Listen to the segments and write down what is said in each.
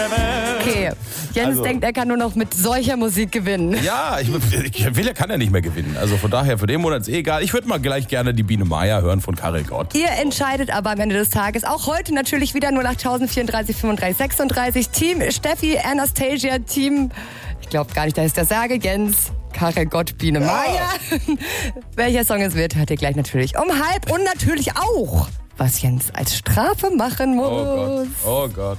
Okay, Jens denkt, er kann nur noch mit solcher Musik gewinnen. Ja, kann er nicht mehr gewinnen. Also von daher, für den Monat ist egal. Ich würde mal gleich gerne die Biene Meier hören von Karel Gott. Ihr entscheidet aber am Ende des Tages. Auch heute natürlich wieder 08000 34 35 36. Team Steffi, Anastasia, Team... Ich glaube gar nicht, dass ich das sage. Jens, Karel Gott, Biene Meier. Welcher Song es wird, hört ihr gleich natürlich um 12:30. Und natürlich auch, was Jens als Strafe machen muss. Oh Gott.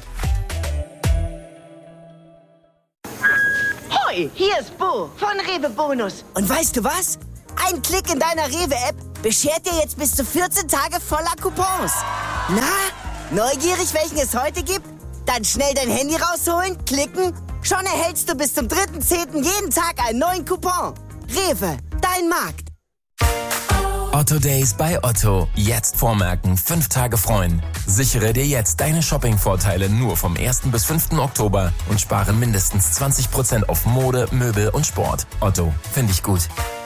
Hoi, hier ist Bo von Rewe Bonus. Und weißt du was? Ein Klick in deiner Rewe-App beschert dir jetzt bis zu 14 Tage voller Coupons. Na, neugierig, welchen es heute gibt? Dann schnell dein Handy rausholen, klicken. Schon erhältst du bis zum 3.10. jeden Tag einen neuen Coupon. Rewe, dein Markt. Otto Days bei Otto. Jetzt vormerken, 5 Tage freuen. Sichere dir jetzt deine Shopping-Vorteile nur vom 1. bis 5. Oktober und spare mindestens 20% auf Mode, Möbel und Sport. Otto, finde ich gut.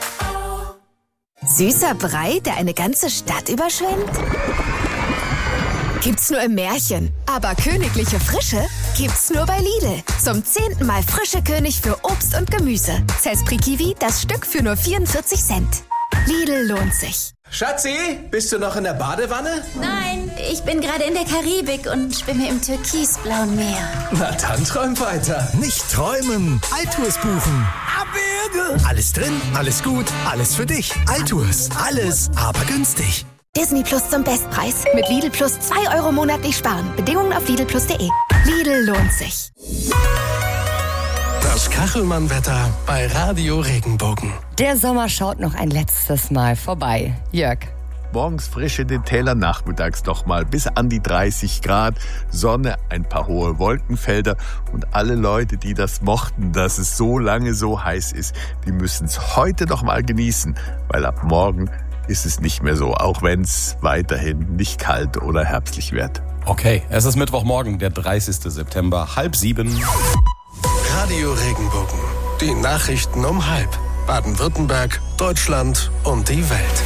Süßer Brei, der eine ganze Stadt überschwemmt? Gibt's nur im Märchen. Aber königliche Frische gibt's nur bei Lidl. Zum 10. Mal frische König für Obst und Gemüse. Cespri Kiwi, das Stück für nur 44 Cent. Lidl lohnt sich. Schatzi, bist du noch in der Badewanne? Nein, ich bin gerade in der Karibik und schwimme im türkisblauen Meer. Na dann träum weiter. Nicht träumen, Altours buchen. Abwürge. Alles drin, alles gut, alles für dich. Altours, alles, aber günstig. Disney Plus zum Bestpreis. Mit Lidl Plus 2 € monatlich sparen. Bedingungen auf lidlplus.de. Lidl lohnt sich. Das Kachelmann-Wetter bei Radio Regenbogen. Der Sommer schaut noch ein letztes Mal vorbei. Jörg. Morgens frisch in den Tälern, nachmittags nochmal bis an die 30 Grad, Sonne, ein paar hohe Wolkenfelder und alle Leute, die das mochten, dass es so lange so heiß ist, die müssen es heute noch mal genießen, weil ab morgen ist es nicht mehr so, auch wenn es weiterhin nicht kalt oder herbstlich wird. Okay, es ist Mittwochmorgen, der 30. September, 6:30. Radio Regenbogen. Die Nachrichten um 6:30. Baden-Württemberg, Deutschland und die Welt.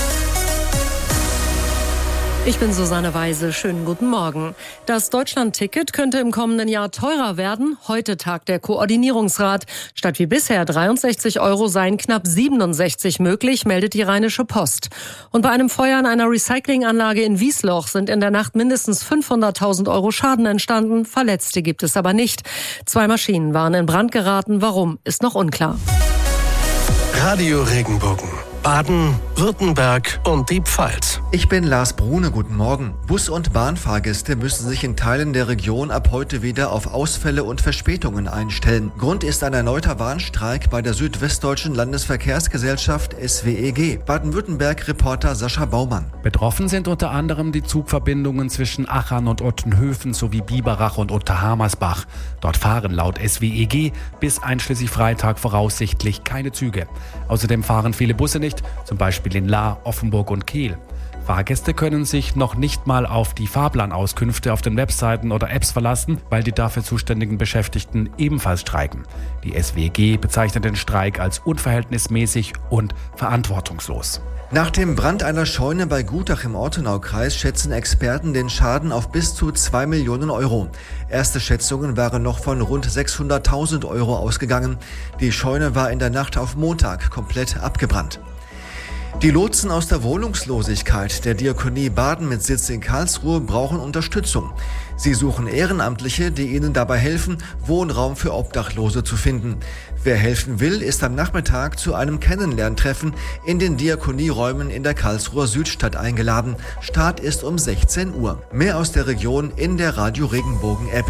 Ich bin Susanne Weise. Schönen guten Morgen. Das Deutschland-Ticket könnte im kommenden Jahr teurer werden. Heute tagt der Koordinierungsrat. Statt wie bisher 63 € seien knapp 67 möglich, meldet die Rheinische Post. Und bei einem Feuer in einer Recyclinganlage in Wiesloch sind in der Nacht mindestens 500.000 € Schaden entstanden. Verletzte gibt es aber nicht. 2 Maschinen waren in Brand geraten. Warum, ist noch unklar. Radio Regenbogen. Baden, Württemberg und die Pfalz. Ich bin Lars Brune, guten Morgen. Bus- und Bahnfahrgäste müssen sich in Teilen der Region ab heute wieder auf Ausfälle und Verspätungen einstellen. Grund ist ein erneuter Warnstreik bei der Südwestdeutschen Landesverkehrsgesellschaft SWEG. Baden-Württemberg-Reporter Sascha Baumann. Betroffen sind unter anderem die Zugverbindungen zwischen Achern und Ottenhöfen sowie Biberach und Unterhammersbach. Dort fahren laut SWEG bis einschließlich Freitag voraussichtlich keine Züge. Außerdem fahren viele Busse nicht, zum Beispiel in Lahr, Offenburg und Kehl. Fahrgäste können sich noch nicht mal auf die Fahrplanauskünfte auf den Webseiten oder Apps verlassen, weil die dafür zuständigen Beschäftigten ebenfalls streiken. Die SWG bezeichnet den Streik als unverhältnismäßig und verantwortungslos. Nach dem Brand einer Scheune bei Gutach im Ortenaukreis schätzen Experten den Schaden auf bis zu 2 Millionen €. Erste Schätzungen waren noch von rund 600.000 € ausgegangen. Die Scheune war in der Nacht auf Montag komplett abgebrannt. Die Lotsen aus der Wohnungslosigkeit der Diakonie Baden mit Sitz in Karlsruhe brauchen Unterstützung. Sie suchen Ehrenamtliche, die ihnen dabei helfen, Wohnraum für Obdachlose zu finden. Wer helfen will, ist am Nachmittag zu einem Kennenlerntreffen in den Diakonieräumen in der Karlsruher Südstadt eingeladen. Start ist um 16 Uhr. Mehr aus der Region in der Radio Regenbogen App.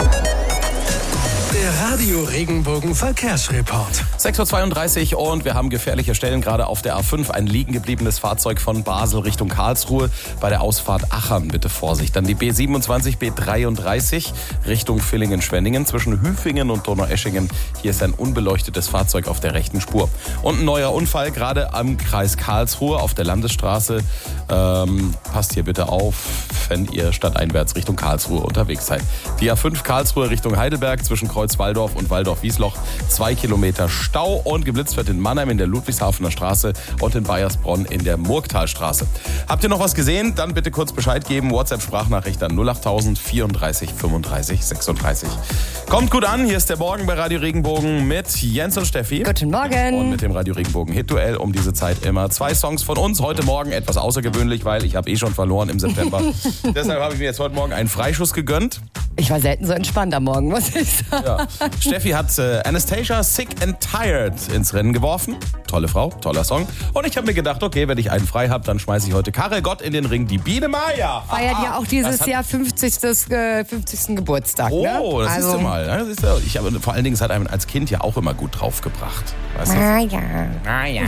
Der Radio Regenbogen Verkehrsreport. 6:32 Uhr und wir haben gefährliche Stellen, gerade auf der A5. Ein liegen gebliebenes Fahrzeug von Basel Richtung Karlsruhe bei der Ausfahrt Achern. Bitte Vorsicht. Dann die B27, B33 Richtung Villingen-Schwenningen zwischen Hüfingen und Donaueschingen. Hier ist ein unbeleuchtetes Fahrzeug auf der rechten Spur. Und ein neuer Unfall, gerade am Kreis Karlsruhe auf der Landesstraße. Passt hier bitte auf, wenn ihr stadteinwärts Richtung Karlsruhe unterwegs seid. Die A5 Karlsruhe Richtung Heidelberg zwischen Kreuz Kreuz-Walldorf und Walldorf-Wiesloch 2 Kilometer Stau und geblitzt wird in Mannheim in der Ludwigshafener Straße und in Bayersbronn in der Murgtalstraße. Habt ihr noch was gesehen? Dann bitte kurz Bescheid geben. WhatsApp-Sprachnachricht an 08000 34 35 36. Kommt gut an, hier ist der Morgen bei Radio Regenbogen mit Jens und Steffi. Guten Morgen. Und mit dem Radio Regenbogen Hit-Duell um diese Zeit immer 2 Songs von uns. Heute Morgen etwas außergewöhnlich, weil ich habe schon verloren im September. Deshalb habe ich mir jetzt heute Morgen einen Freischuss gegönnt. Ich war selten so entspannt am Morgen, muss ich sagen. Ja. Steffi hat Anastasia Sick and Tired ins Rennen geworfen. Tolle Frau, toller Song. Und ich habe mir gedacht, okay, wenn ich einen frei habe, dann schmeiße ich heute Karel Gott in den Ring, die Biene Maya. Feiert ja auch dieses Jahr 50. Geburtstag. Oh, ne? das ist ja mal. Das ist ja, ich habe vor allen Dingen, es hat einem als Kind ja auch immer gut draufgebracht. Weißt du? Ja.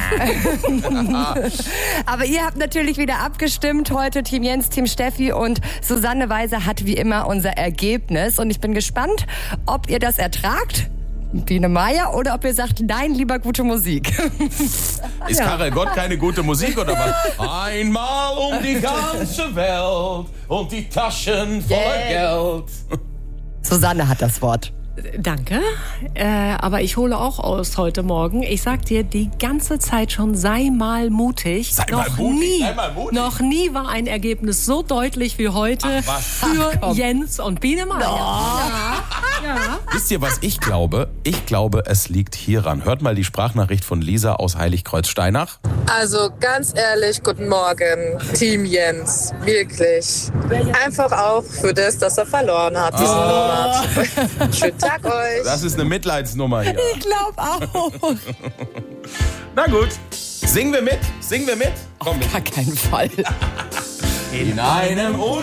Aber ihr habt natürlich wieder abgestimmt. Heute Team Jens, Team Steffi und Susanne Weiser hat wie immer unser Ergebnis. Und ich bin gespannt, ob ihr das ertragt, Biene Maya, oder ob ihr sagt, nein, lieber gute Musik. Ist Karel Gott keine gute Musik oder was? Einmal um die ganze Welt und die Taschen voller Geld. Susanne hat das Wort. Danke, aber ich hole auch aus heute Morgen. Ich sag dir die ganze Zeit schon, sei mal mutig. Sei mal mutig. Noch nie war ein Ergebnis so deutlich wie heute für Jens und Biene Maya. Ja. Wisst ihr, was ich glaube? Ich glaube, es liegt hieran. Hört mal die Sprachnachricht von Lisa aus Heiligkreuz-Steinach. Also ganz ehrlich, guten Morgen, Team Jens. Wirklich. Einfach auch für das, dass er verloren hat diesen Monat. Schönen Tag euch. Das ist eine Mitleidsnummer hier. Ich glaube auch. Na gut. Singen wir mit? Singen wir mit? Komm mit. Auf gar keinen Fall. In einem